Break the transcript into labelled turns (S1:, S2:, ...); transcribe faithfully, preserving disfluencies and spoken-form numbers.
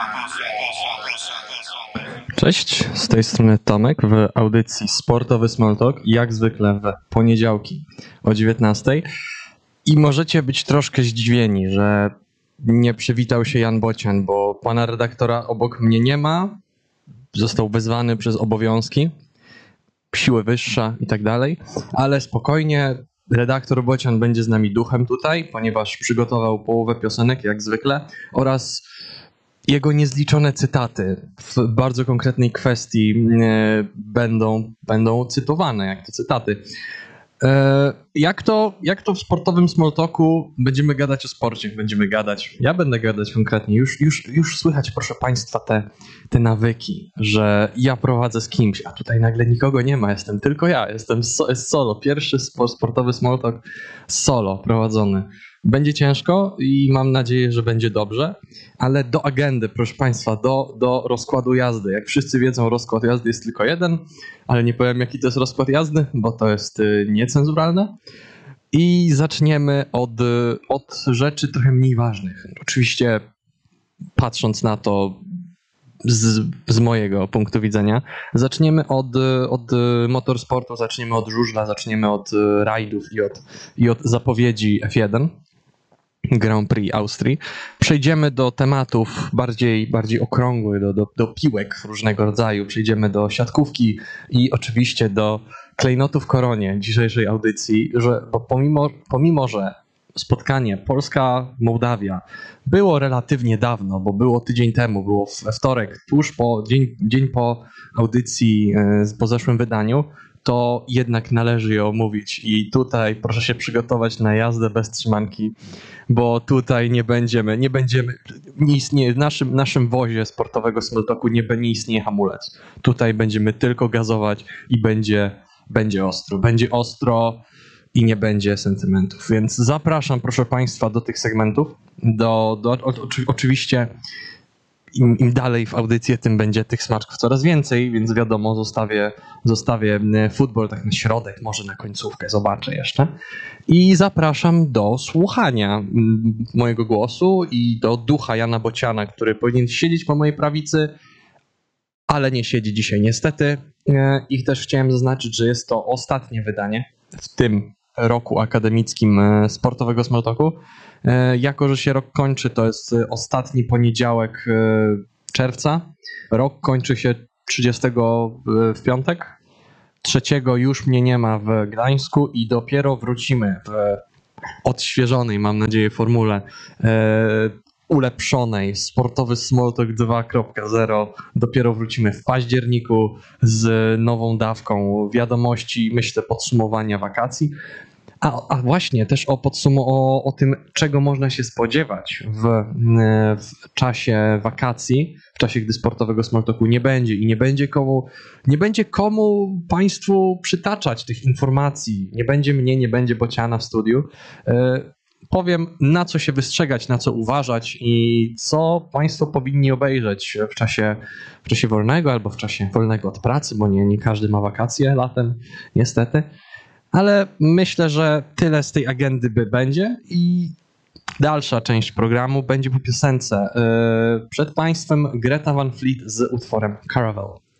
S1: Cześć, z tej strony Tomek w audycji Sportowy Small Talk, jak zwykle w poniedziałki o dziewiętnastej. I możecie być troszkę zdziwieni, że nie przywitał się Jan Bocian, bo pana redaktora obok mnie nie ma, został wezwany przez obowiązki, siły wyższa i tak dalej, ale spokojnie, redaktor Bocian będzie z nami duchem tutaj, ponieważ przygotował połowę piosenek, jak zwykle, oraz jego niezliczone cytaty w bardzo konkretnej kwestii e, będą, będą cytowane, jak to cytaty. E, jak to, jak to w sportowym small talku będziemy gadać o sporcie, będziemy gadać, ja będę gadać konkretnie, już, już, już słychać, proszę państwa, te, te nawyki, że ja prowadzę z kimś, a tutaj nagle nikogo nie ma, jestem tylko ja, jestem so, solo, pierwszy sportowy small talk solo prowadzony. Będzie ciężko i mam nadzieję, że będzie dobrze, ale do agendy, proszę państwa, do, do rozkładu jazdy. Jak wszyscy wiedzą, rozkład jazdy jest tylko jeden, ale nie powiem, jaki to jest rozkład jazdy, bo to jest niecenzuralne. I zaczniemy od, od rzeczy trochę mniej ważnych. Oczywiście patrząc na to z, z mojego punktu widzenia, zaczniemy od, od motorsportu, zaczniemy od żużla, zaczniemy od rajdów i od, i od zapowiedzi F jeden. Grand Prix Austrii. Przejdziemy do tematów bardziej, bardziej okrągłych, do, do, do piłek różnego rodzaju. Przejdziemy do siatkówki i oczywiście do klejnotów koronie dzisiejszej audycji, że, bo pomimo, pomimo, że spotkanie Polska-Mołdawia było relatywnie dawno, bo było tydzień temu, było we wtorek, tuż po dzień, dzień po audycji po zeszłym wydaniu, to jednak należy je omówić i tutaj proszę się przygotować na jazdę bez trzymanki, bo tutaj nie będziemy, nie będziemy, nie istnieje, w naszym, naszym wozie sportowego small talku nie, nie istnieje hamulec. Tutaj będziemy tylko gazować i będzie, będzie ostro, będzie ostro i nie będzie sentymentów, więc zapraszam proszę państwa do tych segmentów, do, do o, oczy, oczywiście Im, im dalej w audycję, tym będzie tych smaczków coraz więcej, więc wiadomo, zostawię, zostawię futbol tak na środek, może na końcówkę, zobaczę jeszcze. I zapraszam do słuchania mojego głosu i do ducha Jana Bociana, który powinien siedzieć po mojej prawicy, ale nie siedzi dzisiaj niestety. I też chciałem zaznaczyć, że jest to ostatnie wydanie w tym roku akademickim sportowego small talku. Jako że się rok kończy, to jest ostatni poniedziałek czerwca. Rok kończy się trzydziestego w piątek. Trzeciego już mnie nie ma w Gdańsku i dopiero wrócimy w odświeżonej, mam nadzieję, formule ulepszonej, sportowy small talk dwa kropka zero. Dopiero wrócimy w październiku z nową dawką wiadomości, myślę, podsumowania wakacji. A, a właśnie też o, podsumo- o, o tym, czego można się spodziewać w, w czasie wakacji, w czasie, gdy sportowego small talku nie będzie i nie będzie komu, nie będzie komu państwu przytaczać tych informacji. Nie będzie mnie, nie będzie Bociana w studiu. Yy, powiem, na co się wystrzegać, na co uważać i co państwo powinni obejrzeć w czasie, w czasie wolnego albo w czasie wolnego od pracy, bo nie, nie każdy ma wakacje latem, niestety. Ale myślę, że tyle z tej agendy by będzie i dalsza część programu będzie po piosence. Przed państwem Greta Van Fleet z utworem Caravel.